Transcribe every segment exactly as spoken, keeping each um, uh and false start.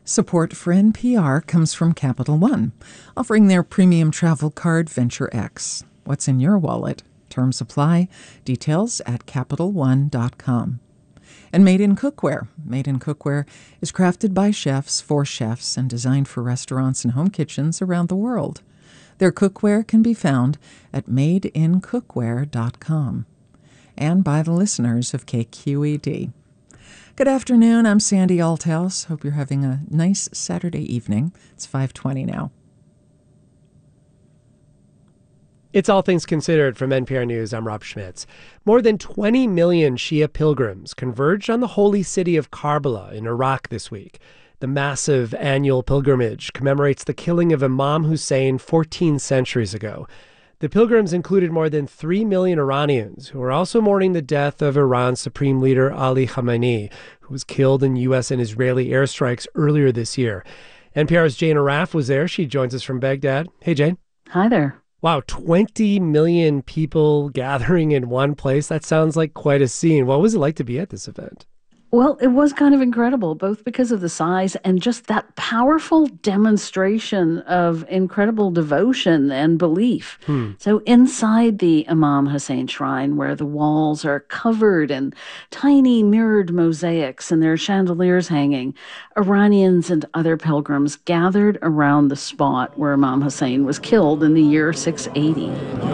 Support for N P R comes from Capital One, offering their premium travel card Venture X. What's in your wallet? Terms apply. Details at Capital One dot com. And Made in Cookware. Made in Cookware is crafted by chefs for chefs and designed for restaurants and home kitchens around the world. Their cookware can be found at Made in Cookware dot com and by the listeners of K Q E D. Good afternoon, I'm Sandy Althouse. Hope you're having a nice Saturday evening. It's five twenty now. It's All Things Considered from N P R News. I'm Rob Schmitz. More than twenty million Shia pilgrims converged on the holy city of Karbala in Iraq this week. The massive annual pilgrimage commemorates the killing of Imam Hussein fourteen centuries ago. The pilgrims included more than three million Iranians who are also mourning the death of Iran's Supreme Leader Ali Khamenei, who was killed in U S and Israeli airstrikes earlier this year. N P R's Jane Arraf was there. She joins us from Baghdad. Hey, Jane. Hi there. Wow, twenty million people gathering in one place. That sounds like quite a scene. What was it like to be at this event? Well, it was kind of incredible, both because of the size and just that powerful demonstration of incredible devotion and belief. Hmm. So inside the Imam Hussein shrine, where the walls are covered in tiny mirrored mosaics and there are chandeliers hanging, Iranians and other pilgrims gathered around the spot where Imam Hussein was killed in the year six eighty.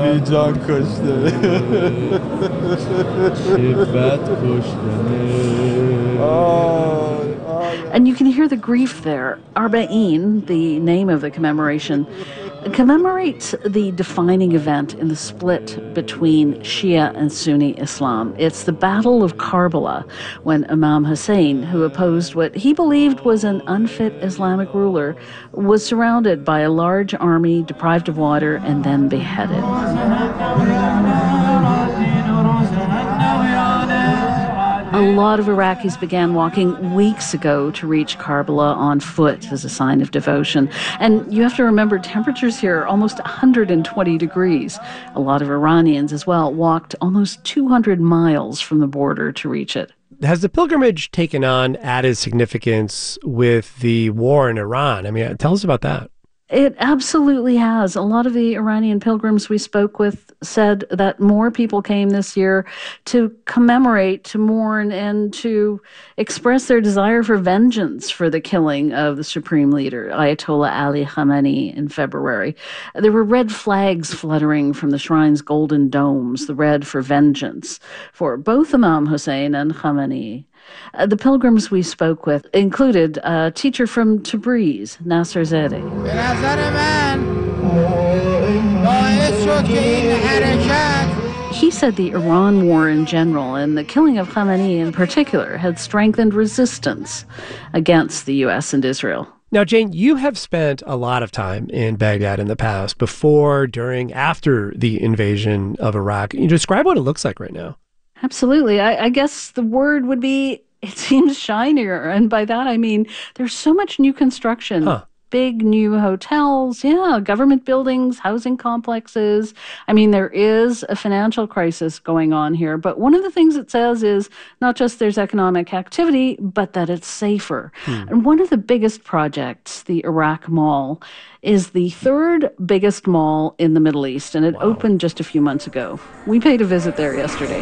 And you can hear the grief there. Arba'in, the name of the commemoration, commemorates the defining event in the split between Shia and Sunni Islam. It's the Battle of Karbala, when Imam Hussein, who opposed what he believed was an unfit Islamic ruler, was surrounded by a large army, deprived of water, and then beheaded. A lot of Iraqis began walking weeks ago to reach Karbala on foot as a sign of devotion. And you have to remember, temperatures here are almost one hundred twenty degrees. A lot of Iranians as well walked almost two hundred miles from the border to reach it. Has the pilgrimage taken on added significance with the war in Iran? I mean, tell us about that. It absolutely has. A lot of the Iranian pilgrims we spoke with said that more people came this year to commemorate, to mourn, and to express their desire for vengeance for the killing of the supreme leader, Ayatollah Ali Khamenei, in February. There were red flags fluttering from the shrine's golden domes, the red for vengeance, for both Imam Hussein and Khamenei. Uh, the pilgrims we spoke with included a teacher from Tabriz, Nasser Zadeh. He said the Iran war in general and the killing of Khamenei in particular had strengthened resistance against the U S and Israel. Now, Jane, you have spent a lot of time in Baghdad in the past, before, during, after the invasion of Iraq. Can you describe what it looks like right now? Absolutely. I, I guess the word would be, it seems shinier. And by that, I mean, there's so much new construction. Huh. Big new hotels, yeah, government buildings, housing complexes. I mean, there is a financial crisis going on here. But one of the things it says is not just there's economic activity, but that it's safer. Hmm. And one of the biggest projects, the Iraq Mall, is the third biggest mall in the Middle East. And it wow. opened just a few months ago. We paid a visit there yesterday.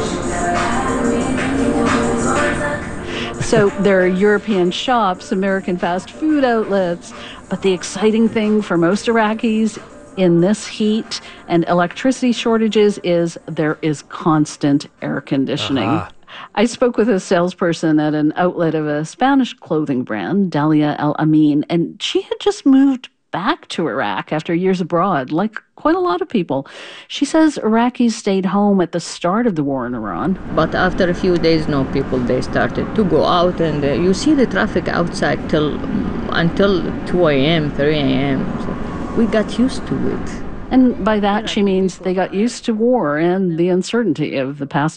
So there are European shops, American fast food outlets, but the exciting thing for most Iraqis in this heat and electricity shortages is there is constant air conditioning. Uh-huh. I spoke with a salesperson at an outlet of a Spanish clothing brand, Dalia El Amin, and she had just moved back to Iraq after years abroad, like quite a lot of people. She says Iraqis stayed home at the start of the war in Iran. But after a few days, no, people, they started to go out, and uh, you see the traffic outside till until two a.m., three a.m. So we got used to it. And by that, she means they got used to war and the uncertainty of the past